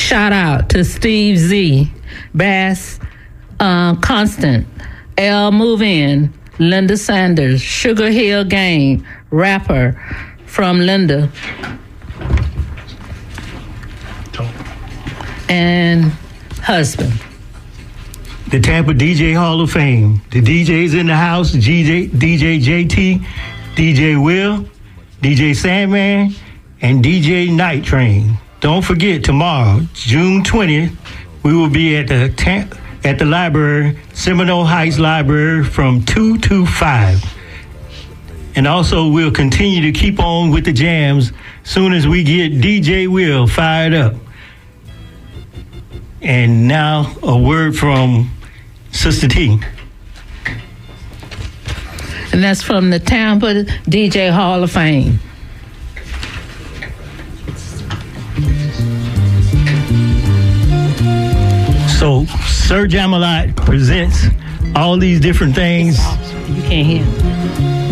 Shout out to Steve Z, Bass Constant, L Move In, Linda Sanders, Sugar Hill Gang, rapper from Linda, and husband. The Tampa DJ Hall of Fame. The DJs in the house, DJ JT, DJ Will, DJ Sandman, and DJ Night Train. Don't forget, tomorrow, June 20th, we will be at the library, Seminole Heights Library, from 2 to 5. And also, we'll continue to keep on with the jams soon as we get DJ Will fired up. And now, a word from Sister T. And that's from the Tampa DJ Hall of Fame. So, Sir Jamalat presents all these different things. You can't hear.